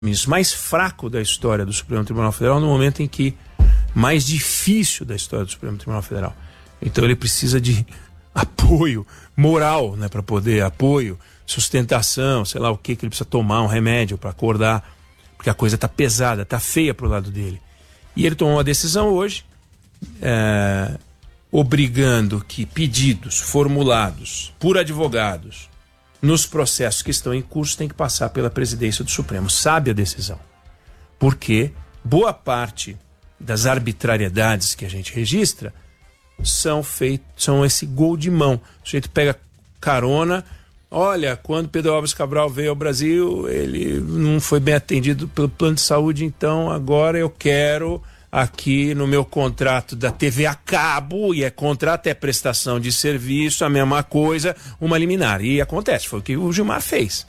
mais fraco da história do Supremo Tribunal Federal, no momento em que mais difícil da história do Supremo Tribunal Federal. Então ele precisa de apoio moral, né, para poder, apoio, sustentação, sei lá o que ele precisa tomar, um remédio para acordar, porque a coisa está pesada, está feia pro lado dele. E ele tomou uma decisão hoje, obrigando que pedidos formulados por advogados nos processos que estão em curso tem que passar pela presidência do Supremo. Sabe a decisão. Porque boa parte das arbitrariedades que a gente registra são esse gol de mão. O sujeito pega carona. Olha, quando Pedro Álvares Cabral veio ao Brasil, ele não foi bem atendido pelo plano de saúde, então agora eu quero aqui no meu contrato da TV a cabo, e contrato é prestação de serviço, a mesma coisa, uma liminar. E acontece, foi o que o Gilmar fez.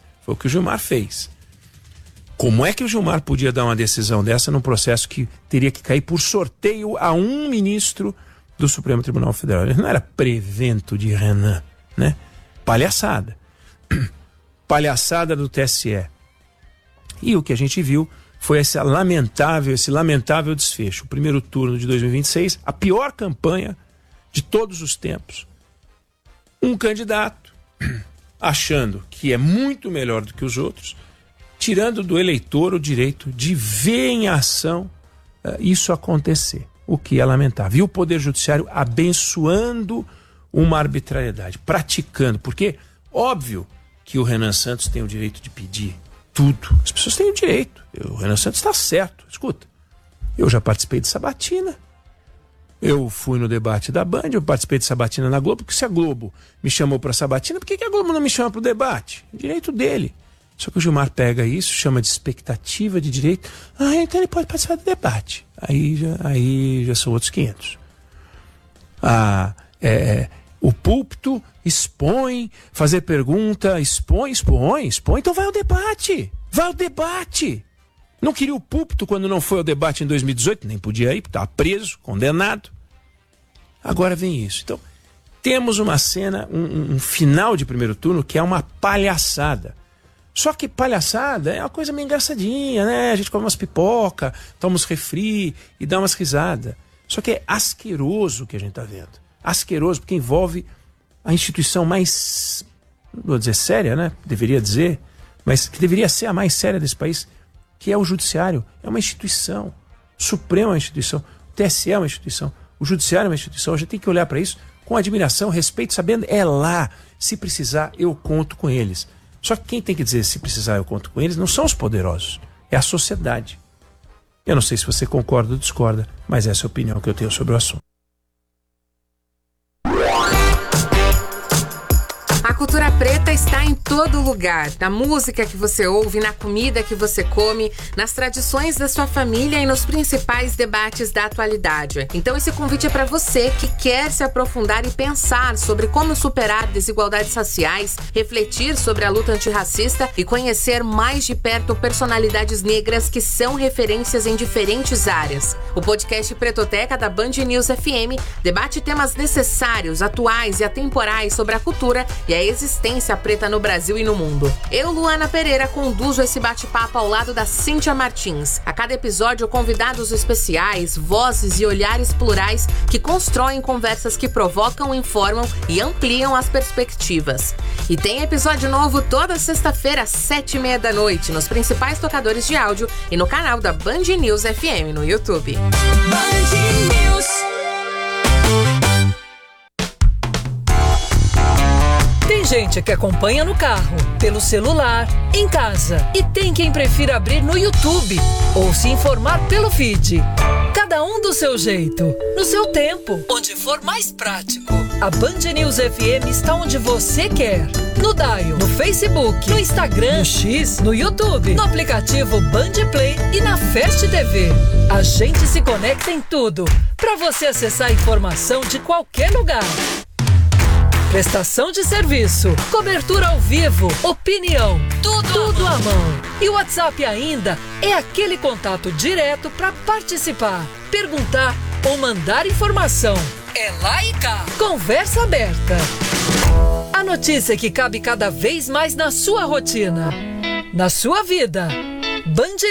Como é que o Gilmar podia dar uma decisão dessa num processo que teria que cair por sorteio a um ministro do Supremo Tribunal Federal? Ele não era prevento de Renan, né? Palhaçada. Palhaçada do TSE. E o que a gente viu foi esse lamentável desfecho. O primeiro turno de 2026, a pior campanha de todos os tempos. Um candidato achando que é muito melhor do que os outros, tirando do eleitor o direito de ver em ação isso acontecer, o que é lamentável. E o Poder Judiciário abençoando uma arbitrariedade, praticando, porque óbvio que o Renan Santos tem o direito de pedir tudo. As pessoas têm o direito. O Renan Santos está certo. Escuta, eu já participei de sabatina. Eu fui no debate da Band, eu participei de sabatina na Globo, porque se a Globo me chamou para sabatina, por que a Globo não me chama para o debate? É direito dele. Só que o Gilmar pega isso, chama de expectativa de direito. Então ele pode participar do debate. Aí já são outros 500. O púlpito expõe, fazer pergunta, expõe, então vai ao debate. Não queria o púlpito quando não foi ao debate em 2018, nem podia ir, porque estava preso, condenado. Agora vem isso. Então, temos uma cena, um final de primeiro turno que é uma palhaçada. Só que palhaçada é uma coisa meio engraçadinha, né? A gente come umas pipoca, toma uns refri e dá umas risadas. Só que é asqueroso o que a gente está vendo. Asqueroso, porque envolve a instituição mais, não vou dizer séria, né? Deveria dizer, mas que deveria ser a mais séria desse país, que é o Judiciário. É uma instituição. O Supremo é uma instituição. O TSE é uma instituição. O Judiciário é uma instituição. A gente tem que olhar para isso com admiração, respeito, sabendo, é lá. Se precisar, eu conto com eles. Só que quem tem que dizer se precisar, eu conto com eles, não são os poderosos. É a sociedade. Eu não sei se você concorda ou discorda, mas essa é a opinião que eu tenho sobre o assunto. A cultura preta está em todo lugar, na música que você ouve, na comida que você come, nas tradições da sua família e nos principais debates da atualidade. Então esse convite é para você que quer se aprofundar e pensar sobre como superar desigualdades raciais, refletir sobre a luta antirracista e conhecer mais de perto personalidades negras que são referências em diferentes áreas. O podcast Pretoteca da Band News FM debate temas necessários, atuais e atemporais sobre a cultura e a existência preta no Brasil e no mundo. Eu, Luana Pereira, conduzo esse bate-papo ao lado da Cíntia Martins. A cada episódio, convidados especiais, vozes e olhares plurais que constroem conversas que provocam, informam e ampliam as perspectivas. E tem episódio novo toda sexta-feira às 7h30 da noite, nos principais tocadores de áudio e no canal da Band News FM no YouTube. Band News. Tem gente que acompanha no carro, pelo celular, em casa. E tem quem prefira abrir no YouTube ou se informar pelo feed. Cada um do seu jeito, no seu tempo, onde for mais prático. A Band News FM está onde você quer. No Dial, no Facebook, no Instagram, no X, no YouTube, no aplicativo Band Play e na Fast TV. A gente se conecta em tudo, para você acessar a informação de qualquer lugar. Prestação de serviço, cobertura ao vivo, opinião, tudo à mão. E o WhatsApp ainda é aquele contato direto para participar, perguntar ou mandar informação. É lá e cá. Conversa aberta. A notícia que cabe cada vez mais na sua rotina, na sua vida. Band